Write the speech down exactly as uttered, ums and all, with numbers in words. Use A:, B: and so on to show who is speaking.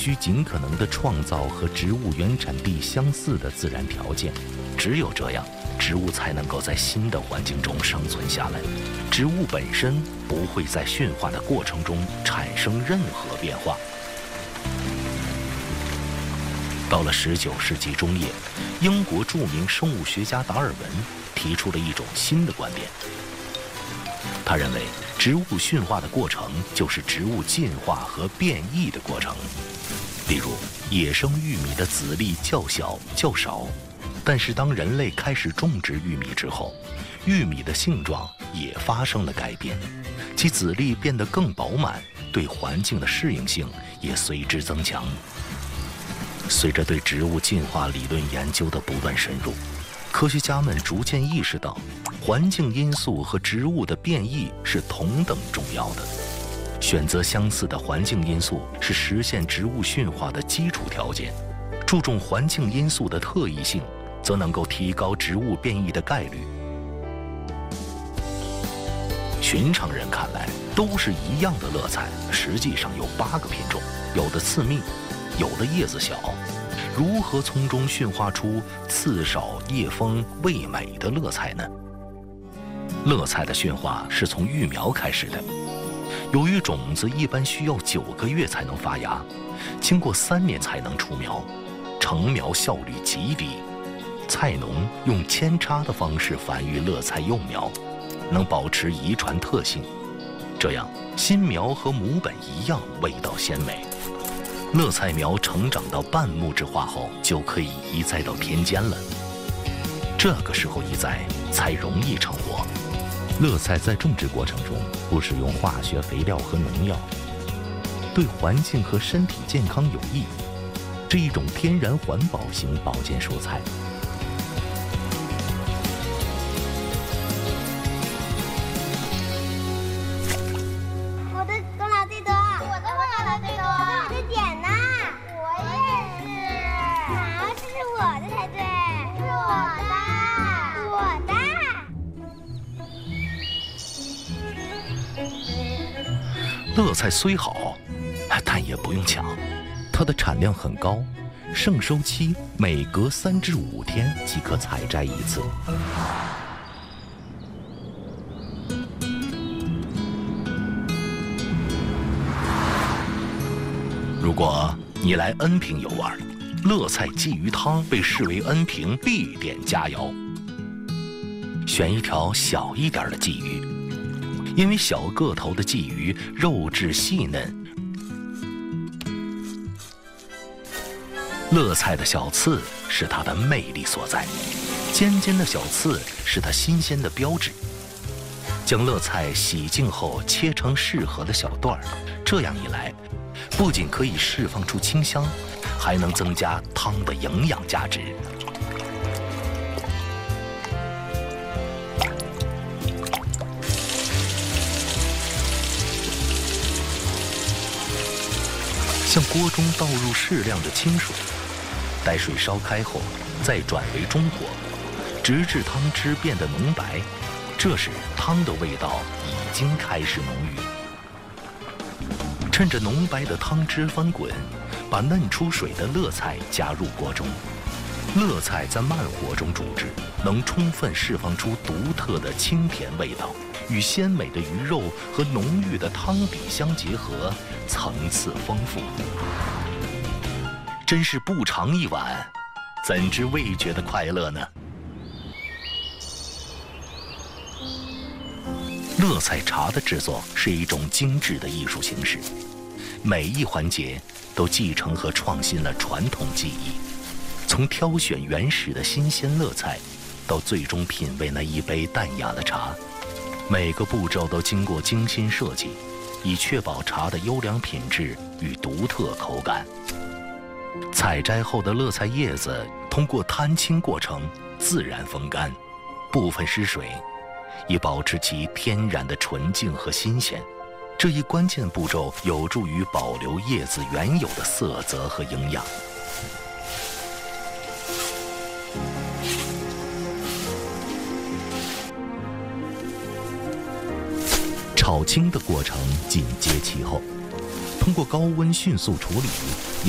A: 须尽可能地创造和植物原产地相似的自然条件，只有这样，植物才能够在新的环境中生存下来。植物本身不会在驯化的过程中产生任何变化。到了十九世纪中叶，英国著名生物学家达尔文提出了一种新的观点。他认为，植物驯化的过程就是植物进化和变异的过程。例如，野生玉米的籽粒较小较少，但是当人类开始种植玉米之后，玉米的性状也发生了改变，其籽粒变得更饱满，对环境的适应性也随之增强。随着对植物进化理论研究的不断深入，科学家们逐渐意识到，环境因素和植物的变异是同等重要的。选择相似的环境因素是实现植物驯化的基础条件。注重环境因素的特异性，则能够提高植物变异的概率。寻常人看来都是一样的乐菜，实际上有八个品种，有的刺密，有的叶子小。如何从中驯化出刺少、叶丰、味美的乐菜呢？乐菜的驯化是从育苗开始的。由于种子一般需要九个月才能发芽，经过三年才能出苗，成苗效率极低。菜农用扦插的方式繁育乐菜幼苗，能保持遗传特性，这样新苗和母本一样，味道鲜美。乐菜苗成长到半木质化后，就可以移栽到田间了。这个时候移栽才容易成活。乐菜在种植过程中不使用化学肥料和农药，对环境和身体健康有益，是一种天然环保型保健蔬菜。
B: 我的功劳最多，我的功劳最多，我的点呢？我也是。好，这是我的才对。是我的，我的。
A: 乐菜虽好，但也不用抢，它的产量很高，盛收期每隔三至五天即可采摘一次。如果你来恩平游玩，乐菜鲫鱼汤被视为恩平必点佳肴。选一条小一点的鲫鱼，因为小个头的鲫鱼肉质细嫩。乐菜的小刺是它的魅力所在，尖尖的小刺是它新鲜的标志。将乐菜洗净后切成适合的小段儿，这样一来，不仅可以释放出清香，还能增加汤的营养价值。向锅中倒入适量的清水，待水烧开后，再转为中火，直至汤汁变得浓白。这时汤的味道已经开始浓郁。趁着浓白的汤汁翻滚，把嫩出水的乐菜加入锅中。乐菜在慢火中煮制，能充分释放出独特的清甜味道，与鲜美的鱼肉和浓郁的汤底相结合，层次丰富。真是不尝一碗，怎知味觉的快乐呢？乐菜茶的制作是一种精致的艺术形式，每一环节都继承和创新了传统技艺，从挑选原始的新鲜乐菜，到最终品味那一杯淡雅的茶，每个步骤都经过精心设计，以确保茶的优良品质与独特口感。采摘后的乐菜叶子通过摊青过程自然风干，部分失水，以保持其天然的纯净和新鲜。这一关键步骤有助于保留叶子原有的色泽和营养。炒青的过程紧接其后，通过高温迅速处理，